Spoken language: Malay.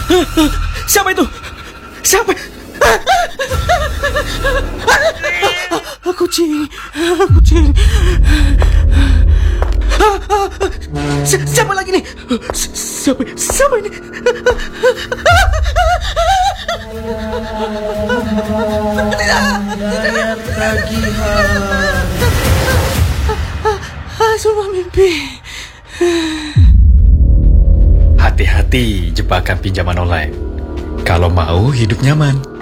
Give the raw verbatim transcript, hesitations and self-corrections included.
Siapa itu? Siapa? Kucing, kucing. Si- Siapa lagi nih? Si- Siapa? Siapa ini? Tagihan. Semua mimpi. Hati-hati jebakan pinjaman online. Kalau mau hidup nyaman,